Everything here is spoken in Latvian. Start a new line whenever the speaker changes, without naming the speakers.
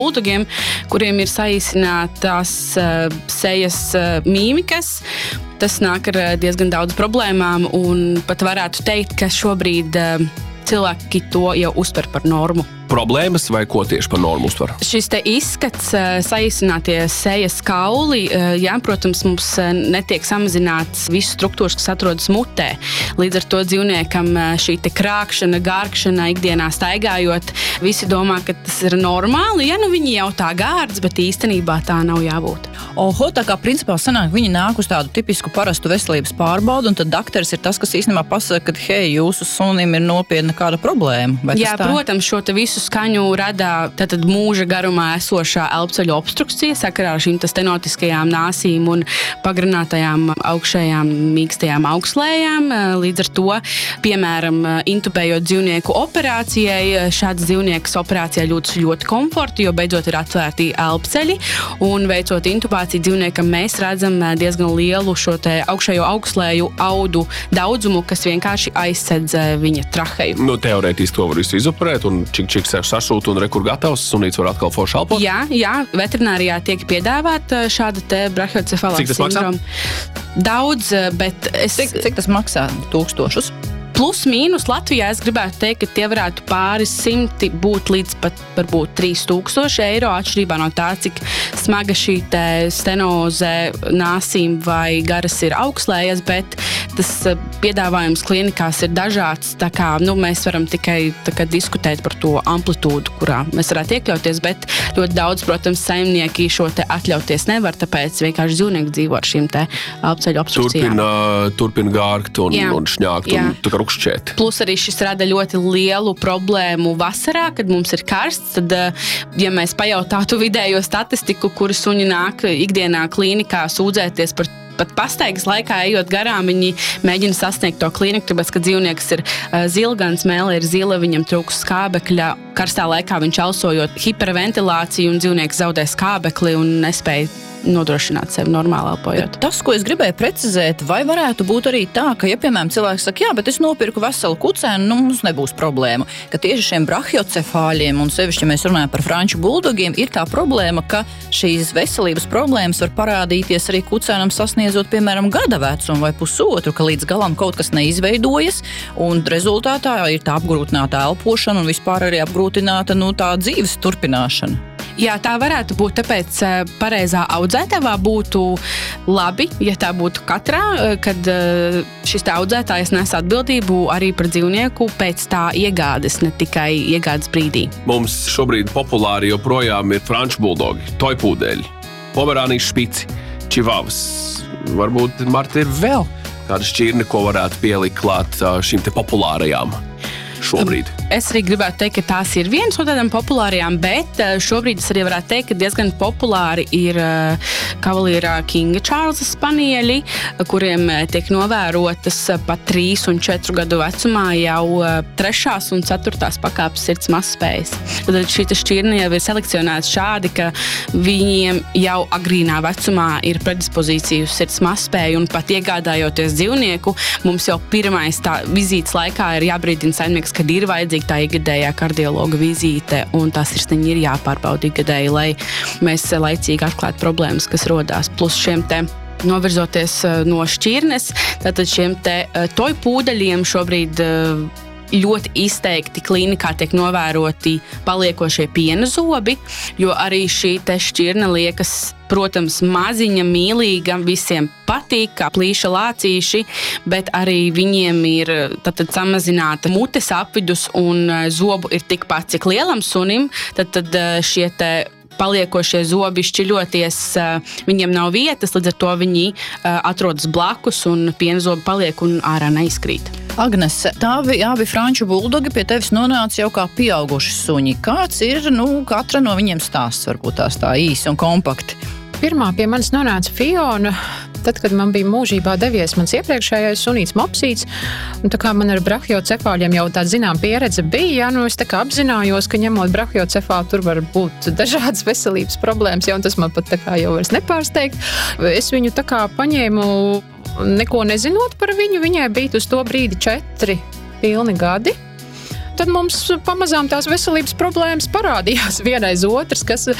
buldogiem, kuriem ir saīsinātās sejas mīmikas. Tas nāk ar diezgan daudz problēmām, un pat varētu teikt, ka šobrīd cilvēki to jau uztver par normu.
Problēmas vai ko tieši par normu uztver?
Šis te izskats, saīsinātie sejas kauli, jā, protams, mums netiek samazināts visu struktūras, kas atrodas mutē. Līdz ar to dzīvniekam šī te krākšana, gārkšana, ikdienā staigājot, visi domā, ka tas ir normāli. Ja, viņi jau tā gārds, bet īstenībā tā nav jābūt.
Oho, tā kā principā sanāk, viņi nāk uz tādu tipisku parastu veselības pārbaudu, un tad dakteris ir tas, kas īstenībā pasaka, ka, hei, jūsu sunim ir nopietna kāda problēma.
Jā, protams, šo te visu skaņu rada tātad mūža garumā esošā elpceļu obstrukcija sakarā ar šīm stenotiskajām nāsīm un pagarinātajām augšējām mīkstajām augslējām. Līdz ar to, piemēram, intubējot dzīvnieku operācijai, šāds dzīvnieks operācijā jūtas ļoti komforti, jo beidzot ir atvērti elpceļi, un veicot intubāciju dzīvniekam mēs redzam diezgan lielu šo te augšējo augslēju audu daudzumu, kas vienkārši aizsedz viņa traheju.
Teorētiski to var visu izoperēt, un čik sev sašūt, un rekur gatavs, sunīts var atkal forši elpot?
Jā, veterinārijā tiek piedāvāta šāda te brahiocefalās sindroma. Daudz, bet
Cik tas maksā? 1000?
Plus mīnus Latvijā es gribētu teikt, ka tie varētu pāris simti būt līdz pat varbūt 3000 eiro, atšķirībā no tā, cik smaga šī te stenoze nāsīm vai garas ir augslējas, bet tas piedāvājums klinikās ir dažāds, tā kā mēs varam tikai diskutēt par to amplitūdu, kurā mēs varētu iekļauties, bet ļoti daudz, protams, saimnieki šo te atļauties nevar, tāpēc vienkārši dzīvnieki dzīvo ar šīm te elpceļu obstrukcijām.
Turpina gārgt un šņākt un tā kā rukšķēt.
Plus arī šis rada ļoti lielu problēmu vasarā, kad mums ir karsts, tad, ja mēs pajautātu vidējo statistiku, kuri suņi nāk ikdienā klīnikā sūdzēties par pat pastaigas laikā ejot garām, viņi mēģina sasniegt to klīniku, tāpēc, ka dzīvnieks ir zilgans, mēle ir zila, viņam trūks skābekļa. Karstā laikā viņš elsojot hiperventilāciju un dzīvnieks zaudē skābekli un nespēja nodrošināt sevi normāli elpojot.
Tas, ko es gribēju precizēt, vai varētu būt arī tā, ka, ja, piemēram, cilvēks saka, jā, bet es nopirku veselu kucēnu, mums nebūs problēma, ka tieši šiem brahiocefāļiem un sevišķi, ja mēs runājam par franču buldogiem, ir tā problēma, ka šīs veselības problēmas var parādīties arī kucēnam sasniedzot, piemēram, gada vecumu vai pusotru, ka līdz galam kaut kas neizveidojas, un rezultātā ir tā apgrūtināta elpošana un vispār arī apgrūtināta tā dzīves turpināšana.
Jā, tā varētu būt, tāpēc pareizā audzētavā būtu labi, ja tā būtu katrā, kad šis tā audzētājs nes atbildību arī par dzīvnieku pēc tā iegādes, ne tikai iegādes brīdī.
Mums šobrīd populāri joprojām ir franču buldogi, toipūdeļi, pomerānijas špici, čivavas. Varbūt, Marta, ir vēl kāda šķirne, ko varētu pielikt klāt šīm te populārajām šobrīd.
Es arī gribētu teikt, ka tās ir viens no tādām populārajām, bet šobrīd es arī varētu teikt, ka diezgan populāri ir kavalierā Kinga Čārlza spanieļi, kuriem tiek novērotas pat 3 un 4 gadu vecumā jau 3. un 4. pakāpes sirds mazspējas. Tad šī šķirne jau ir selekcionēta šādi, ka viņiem jau agrīnā vecumā ir predispozīcija uz sirds mazspēju, un pat iegādājoties dzīvnieku, mums jau pirmais tā vizītes laikā ir jābrīdina saimnieks, kad ir vajadzīga tā ikgadējā kardiologa vizīte, un tā sirsniņa ir jāpārbauda ikgadēji, lai mēs laicīgi atklātu problēmas, kas rodās. Plus šiem te novirzoties no šķirnes, tātad šiem te toipūdeļiem šobrīd ļoti izteikti klīnikā tiek novēroti paliekošie piena zobi, jo arī šī te šķirne liekas, protams, maziņa, mīlīga, visiem patīk, kā plīša lācīši, bet arī viņiem ir tad samazināta mutes apvidus un zobu ir tikpat, cik lielam sunim, tad šie te paliekošie zobi šķiļoties, viņiem nav vietas, līdz ar to viņi atrodas blakus un pienzobi paliek un ārā neizkrīt.
Agnes, abi franču buldogi pie tevis nonāca jau kā pieauguši suņi. Kāds ir, katra no viņiem stāsts, varbūt tās tā īsi un kompakti?
Pirmā pie manis nonāca Fiona, tad, kad man bija mūžībā devies mans iepriekšējais sunīts Mopsīts, un tā kā man ar brahiocefāļiem jau tāda zinām pieredze bija, es tā kā apzinājos, ka ņemot brahiocefālu tur var būt dažādas veselības problēmas, un tas man pat tā kā jau vairs nepārsteigt. Es viņu tā kā paņēmu neko nezinot par viņu, viņai bija uz to brīdi 4 pilni gadi. tad mums pamazām tās veselības problēmas parādījās vienaiz otrs, kas